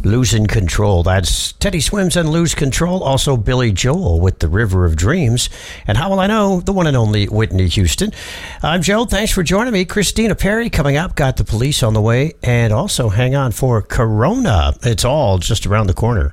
Losing Control. That's Teddy Swims and Lose Control. Also Billy Joel with The River of Dreams. And How Will I Know? The one and only Whitney Houston. I'm Joe. Thanks for joining me. Christina Perry coming up. Got the Police on the way. And also hang on for Corona. It's all just around the corner.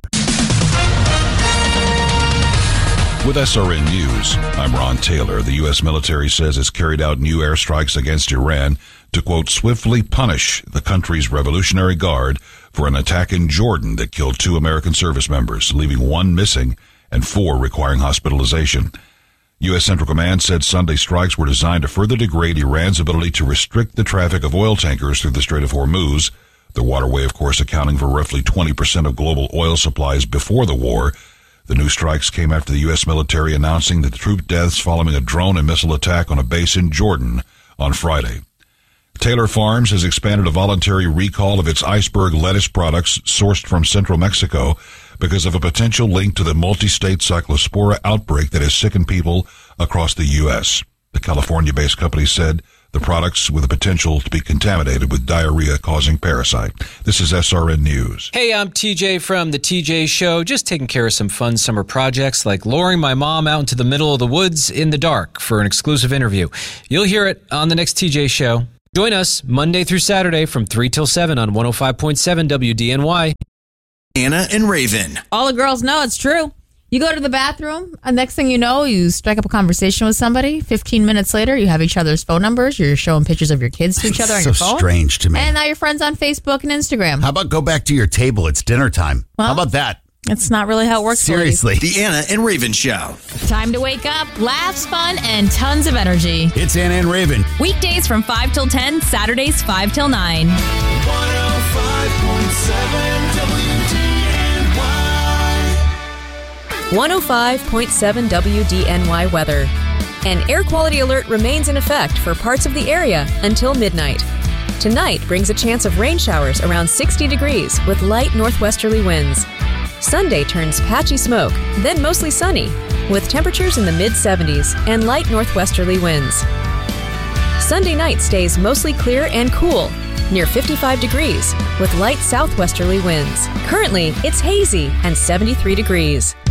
With SRN News, I'm Ron Taylor. The U.S. military says it's carried out new airstrikes against Iran to, quote, swiftly punish the country's Revolutionary Guard for an attack in Jordan that killed 2 American service members, leaving 1 missing and 4 requiring hospitalization. U.S. Central Command said Sunday strikes were designed to further degrade Iran's ability to restrict the traffic of oil tankers through the Strait of Hormuz, the waterway, of course, accounting for roughly 20% of global oil supplies before the war. The new strikes came after the U.S. military announcing that the troop deaths following a drone and missile attack on a base in Jordan on Friday. Taylor Farms has expanded a voluntary recall of its iceberg lettuce products sourced from central Mexico because of a potential link to the multi-state cyclospora outbreak that has sickened people across the U.S. The California-based company said the products with the potential to be contaminated with diarrhea-causing parasite. This is SRN News. Hey, I'm TJ from The TJ Show, just taking care of some fun summer projects like luring my mom out into the middle of the woods in the dark for an exclusive interview. You'll hear it on the next TJ Show. Join us Monday through Saturday from 3 till 7 on 105.7 WDNY. Anna and Raven. All the girls know it's true. You go to the bathroom, and next thing you know, you strike up a conversation with somebody. 15 minutes later, you have each other's phone numbers. You're showing pictures of your kids to each other on your phone. So strange to me. And now you're friends on Facebook and Instagram. How about go back to your table? It's dinner time. Well, how about that? It's not really how it works. Seriously. The Anna and Raven Show. Time to wake up, laughs, fun, and tons of energy. It's Anna and Raven. Weekdays from 5 till 10, Saturdays 5 till 9. 105.7 WDNY weather. An air quality alert remains in effect for parts of the area until midnight. Tonight brings a chance of rain showers around 60 degrees with light northwesterly winds. Sunday turns patchy smoke, then mostly sunny, with temperatures in the mid-70s and light northwesterly winds. Sunday night stays mostly clear and cool, near 55 degrees, with light southwesterly winds. Currently, it's hazy and 73 degrees.